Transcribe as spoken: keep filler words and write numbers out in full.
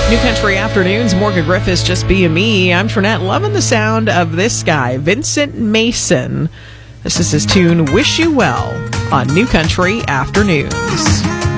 New Country Afternoons, Morgan Griffiths, Just Being Me. I'm Trinette, loving the sound of this guy, Vincent Mason. This is his tune, Wish You Well, on New Country Afternoons.